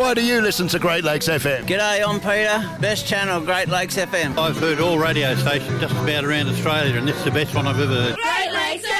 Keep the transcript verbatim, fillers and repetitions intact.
why do you listen to Great Lakes F M? G'day, I'm Peter. Best channel, Great Lakes F M. I've heard all radio stations just about around Australia, and this is the best one I've ever heard. Great Lakes